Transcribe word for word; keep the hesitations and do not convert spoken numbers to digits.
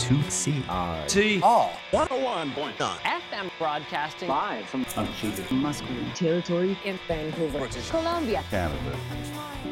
two C. R. T. R. one oh one point nine. F M broadcasting live from Unceded Musqueam territory in Vancouver, British Columbia, Canada.